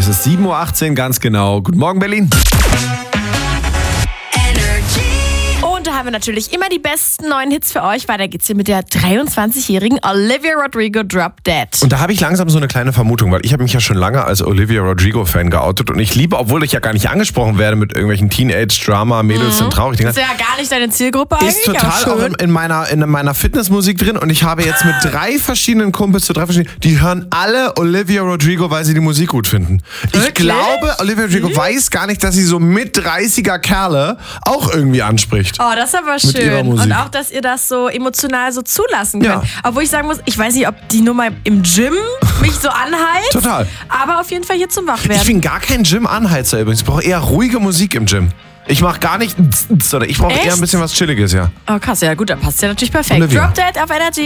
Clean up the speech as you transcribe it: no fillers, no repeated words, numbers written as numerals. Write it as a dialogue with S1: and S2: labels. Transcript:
S1: Es ist 7.18 Uhr, ganz genau. Guten Morgen, Berlin.
S2: Und da haben wir natürlich immer die besten neuen Hits für euch. Weiter geht's hier mit der 23-jährigen Olivia Rodrigo, Drop Dead.
S1: Und da habe ich langsam so eine kleine Vermutung, weil ich habe mich ja schon lange als Olivia Rodrigo-Fan geoutet und ich liebe, obwohl ich ja gar nicht angesprochen werde mit irgendwelchen Teenage-Drama, Mädels sind traurig.
S2: Das ist ja gar nicht deine Zielgruppe eigentlich.
S1: Ist total auch in meiner Fitnessmusik drin und ich habe jetzt mit 3 verschiedenen Kumpels die hören alle Olivia Rodrigo, weil sie die Musik gut finden.
S2: Wirklich?
S1: Ich glaube, Olivia Rodrigo weiß gar nicht, dass sie so mit 30er Kerle auch irgendwie anspricht.
S2: Oh, das ist aber
S1: Mit ihrer
S2: schön.
S1: Musik.
S2: Und auch, dass ihr das so emotional so zulassen könnt.
S1: Ja.
S2: Obwohl ich sagen muss, ich weiß nicht, ob die Nummer im Gym mich so anheizt.
S1: Total.
S2: Aber auf jeden Fall hier zum
S1: Ich
S2: Wachwerden.
S1: bin gar kein Gym-Anheizer übrigens. Ich brauche eher ruhige Musik im Gym. Ich mache gar nicht, sondern ich brauche eher ein bisschen was Chilliges, ja.
S2: Oh krass, ja gut, dann passt ja natürlich perfekt.
S1: Olivia.
S2: Drop Dead auf Energy.